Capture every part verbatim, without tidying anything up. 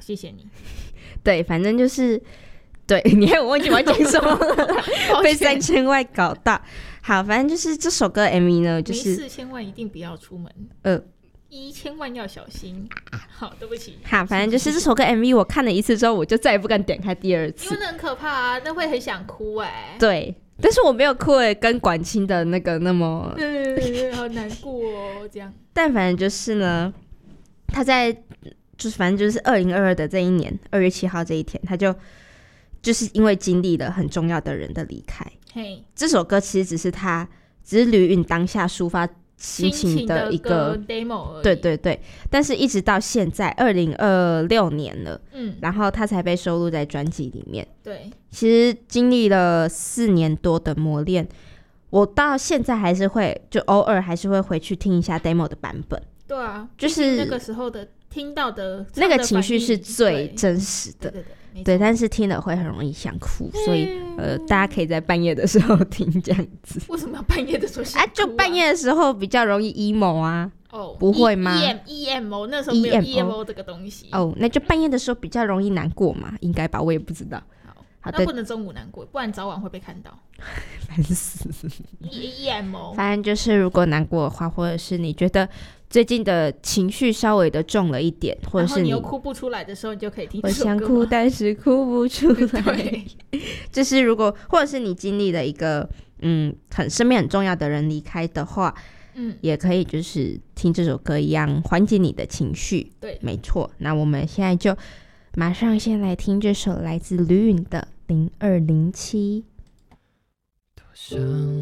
谢谢你。 对，反正就是对，你看我忘记我要讲什么了被三千万搞到。好，反正就是这首歌 M V 呢，就是没事千万一定不要出门，呃，一千万要小心。好，对不起。 好，反正就是这首歌 M V 我看了一次之后，我就再也不敢点开第二次， 因为那很可怕啊，那会很想哭哎、欸。 对，但是我没有哭诶，跟管清的那个那么， 嗯，好难过哦，这样。 但反正就是呢，他在就是反正就是二零二二的这一年二月七号这一天，他就就是因为经历了很重要的人的离开。 Hey, 这首歌其实只是他，只是吕允当下抒发心情的一个 demo 而已。 对对对，但是一直到现在二零二六年了，嗯，然后他才被收录在专辑里面。 对， 其实经历了四年多的磨练，我到现在还是会，就偶尔还是会回去听一下 demo 的版本。 对啊， 就是那个时候的听到的那个情绪是最真实的。 对对对。 对，但是听了会很容易想哭，所以呃，大家可以在半夜的时候听这样子。 为什么要半夜的时候想哭啊？ 啊，就半夜的时候比较容易 emo 啊。 哦， 不会吗 ？E M E M O 那时候没有 E M O 这个东西。 哦，那就半夜的时候比较容易难过嘛，应该吧？我也不知道。 好，好那不能中午难过，不然早晚会被看到。 烦死 ！E M O， 反正就是如果难过的话，或者是你觉得最近的情绪稍微的重了一点，或者是你, 你又哭不出来的时候，你就可以听这首歌。 我想哭，但是哭不出来。就是如果或者是你经历了一个嗯很身边很重要的人离开的话，嗯，也可以就是听这首歌一样缓解你的情绪。 对， 没错。那我们现在就马上先来听这首来自吕允的零二零七。 多想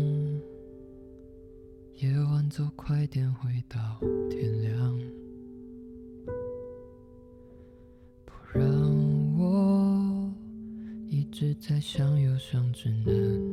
夜晚走快点回到天亮，不然我一直在想，忧伤只能